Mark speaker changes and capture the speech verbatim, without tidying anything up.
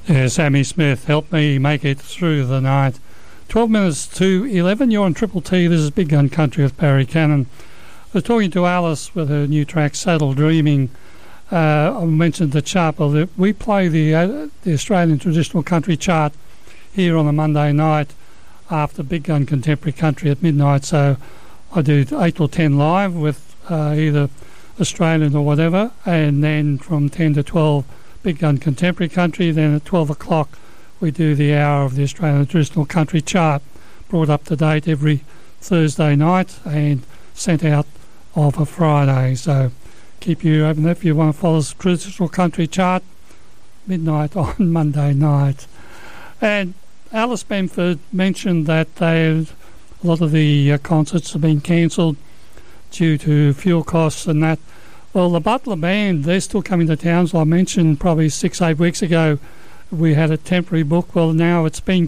Speaker 1: Yeah, Sammy Smith helped me make it through the night. twelve minutes to eleven, you're on Triple T. This is Big Gun Country with Barry Cannon. I was talking to Alice with her new track, Saddle Dreaming. Uh, I mentioned the chart. Well, we play the, uh, the Australian Traditional Country chart here on a Monday night after Big Gun Contemporary Country at midnight. So I do eight or ten live with uh, either Australian or whatever, and then from ten to twelve, Big Gun Contemporary Country. Then at twelve o'clock we do the hour of the Australian Traditional Country chart, brought up to date every Thursday night and sent out of a Friday. So keep you open if you want to follow the Traditional Country chart, midnight on Monday night. And Alice Benford mentioned that they, a lot of the uh, concerts have been cancelled due to fuel costs and that. Well, the Butler Band, they're still coming to town. So I mentioned probably six, eight weeks ago we had a temporary book. Well, now it's been